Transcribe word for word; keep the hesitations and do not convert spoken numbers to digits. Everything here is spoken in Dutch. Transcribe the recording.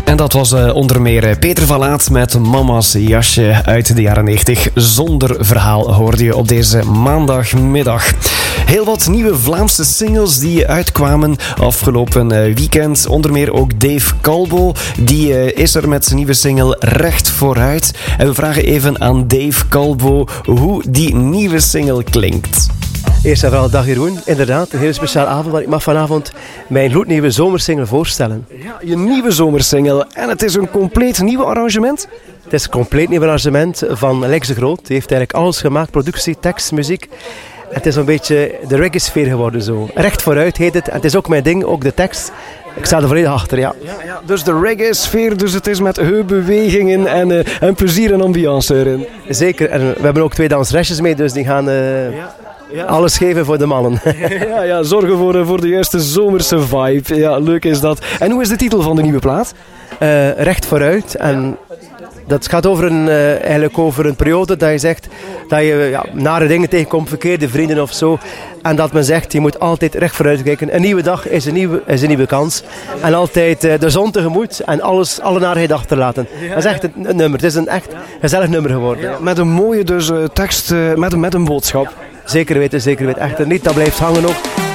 En dat was uh, onder meer Peter van Laat met Mama's jasje uit de jaren negentig. Zonder verhaal hoorde je op deze maandagmiddag. Heel wat nieuwe Vlaamse singles die uitkwamen afgelopen uh, weekend. Onder meer ook Dave Calvo. Die uh, is er met zijn nieuwe single Recht Vooruit. En we vragen even aan Dave Calvo hoe die nieuwe single klinkt. Eerst en vooral dag Jeroen. Inderdaad, een hele speciale avond. Maar ik mag vanavond mijn gloednieuwe zomersingle voorstellen. Ja, je nieuwe zomersingle. En het is een compleet nieuw arrangement? Het is een compleet nieuw arrangement van Lex de Groot. Hij heeft eigenlijk alles gemaakt. Productie, tekst, muziek. Het is een beetje de reggae-sfeer geworden zo. Recht vooruit heet het. En het is ook mijn ding, ook de tekst. Ik sta er volledig achter, ja. ja, ja dus de reggae-sfeer, dus het is met heupbewegingen en, uh, en plezier en ambiance erin. Zeker. En we hebben ook twee danseresjes mee, dus die gaan uh, ja, ja. alles geven voor de mannen. ja, ja, zorgen voor, voor de juiste zomerse vibe. Ja, leuk is dat. En hoe is de titel van de nieuwe plaat? Uh, Recht Vooruit. En dat gaat over een, uh, eigenlijk over een periode dat je zegt dat je ja, nare dingen tegenkomt, verkeerde vrienden of zo. En dat men zegt, je moet altijd recht vooruit kijken. Een nieuwe dag is een nieuwe, is een nieuwe kans. En altijd uh, de zon tegemoet en alles, alle narigheid achterlaten. Dat is echt een, een nummer. Het is een echt gezellig nummer geworden. Ja, met een mooie dus, uh, tekst, uh, met, met een boodschap. Zeker weten, zeker weten. Echt een lied dat blijft hangen ook.